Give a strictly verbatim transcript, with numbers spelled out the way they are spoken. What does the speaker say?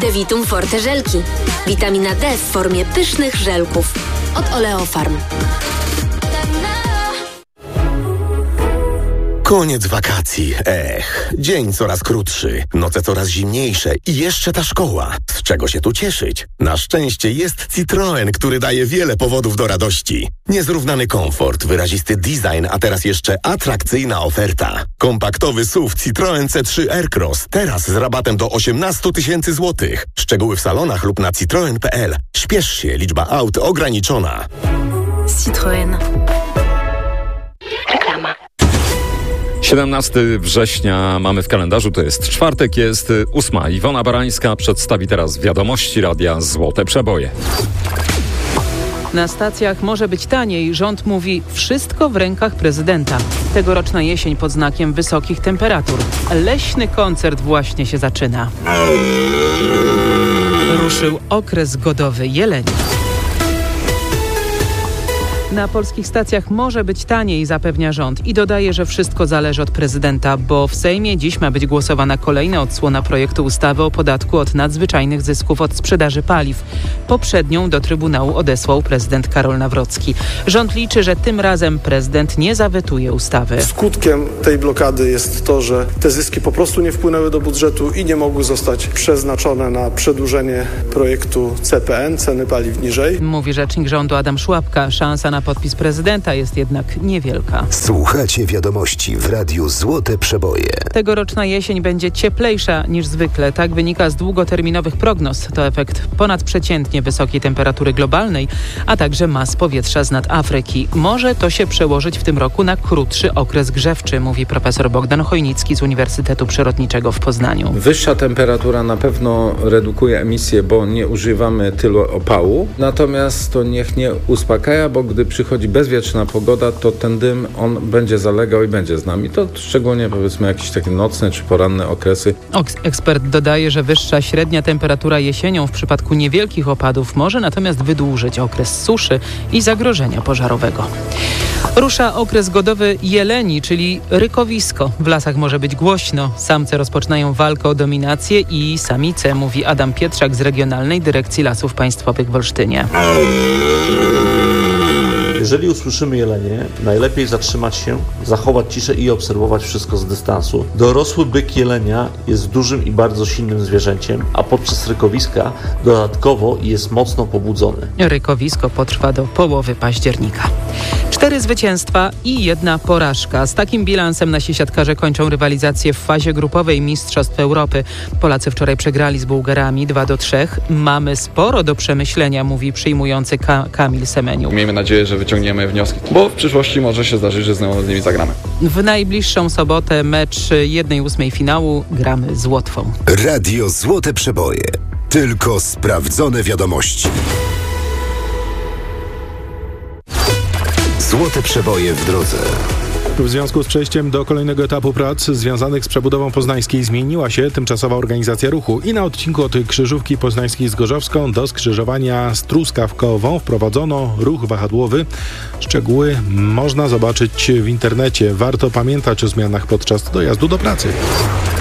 Devitum Forte żelki. Witamina D w formie pysznych żelków. Od Oleofarm. Koniec wakacji. Ech, dzień coraz krótszy, noce coraz zimniejsze i jeszcze ta szkoła. Z czego się tu cieszyć? Na szczęście jest Citroen, który daje wiele powodów do radości. Niezrównany komfort, wyrazisty design, a teraz jeszcze atrakcyjna oferta. Kompaktowy S U V Citroen C trzy Aircross, teraz z rabatem do osiemnaście tysięcy złotych. Szczegóły w salonach lub na citroen kropka p l. Śpiesz się, liczba aut ograniczona. Citroen. Reklama. siedemnastego września mamy w kalendarzu, to jest czwartek, jest ósma. Iwona Barańska przedstawi teraz wiadomości radia Złote Przeboje. Na stacjach może być taniej. Rząd mówi wszystko w rękach prezydenta. Tegoroczna jesień pod znakiem wysokich temperatur. Leśny koncert właśnie się zaczyna. Ruszył okres godowy jeleni. Na polskich stacjach może być taniej, zapewnia rząd i dodaje, że wszystko zależy od prezydenta, bo w Sejmie dziś ma być głosowana kolejna odsłona projektu ustawy o podatku od nadzwyczajnych zysków od sprzedaży paliw. Poprzednią do Trybunału odesłał prezydent Karol Nawrocki. Rząd liczy, że tym razem prezydent nie zawetuje ustawy. Skutkiem tej blokady jest to, że te zyski po prostu nie wpłynęły do budżetu i nie mogły zostać przeznaczone na przedłużenie projektu C P N, ceny paliw niżej. Mówi rzecznik rządu Adam Szłapka. Szansa na podpis prezydenta jest jednak niewielka. Słuchacie wiadomości w radiu Złote Przeboje. Tegoroczna jesień będzie cieplejsza niż zwykle. Tak wynika z długoterminowych prognoz. To efekt ponadprzeciętnie wysokiej temperatury globalnej, a także mas powietrza z nad Afryki. Może to się przełożyć w tym roku na krótszy okres grzewczy, mówi profesor Bogdan Chojnicki z Uniwersytetu Przyrodniczego w Poznaniu. Wyższa temperatura na pewno redukuje emisję, bo nie używamy tylu opału. Natomiast to niech nie uspokaja, bo gdy przychodzi bezwietrzna pogoda, to ten dym, on będzie zalegał i będzie z nami. To szczególnie powiedzmy jakieś takie nocne czy poranne okresy. Ekspert dodaje, że wyższa średnia temperatura jesienią w przypadku niewielkich opadów może natomiast wydłużyć okres suszy i zagrożenia pożarowego. Rusza okres godowy jeleni, czyli rykowisko. W lasach może być głośno. Samce rozpoczynają walkę o dominację i samice, mówi Adam Pietrzak z Regionalnej Dyrekcji Lasów Państwowych w Olsztynie. Jeżeli usłyszymy jelenie, najlepiej zatrzymać się, zachować ciszę i obserwować wszystko z dystansu. Dorosły byk jelenia jest dużym i bardzo silnym zwierzęciem, a podczas rykowiska dodatkowo jest mocno pobudzony. Rykowisko potrwa do połowy października. Cztery zwycięstwa i jedna porażka. Z takim bilansem nasi siatkarze kończą rywalizację w fazie grupowej Mistrzostw Europy. Polacy wczoraj przegrali z Bułgarami dwa do trzech. Mamy sporo do przemyślenia, mówi przyjmujący Ka- Kamil Semeniuk. Miejmy nadzieję, że wyciągniemy wnioski, bo w przyszłości może się zdarzyć, że znowu z nimi zagramy. W najbliższą sobotę mecz jednej ósmej finału gramy z Łotwą. Radio Złote Przeboje. Tylko sprawdzone wiadomości. Złote Przeboje w drodze. W związku z przejściem do kolejnego etapu prac związanych z przebudową poznańskiej zmieniła się tymczasowa organizacja ruchu i na odcinku od Krzyżówki Poznańskiej z Gorzowską do skrzyżowania z Truskawkową wprowadzono ruch wahadłowy. Szczegóły można zobaczyć w internecie. Warto pamiętać o zmianach podczas dojazdu do pracy.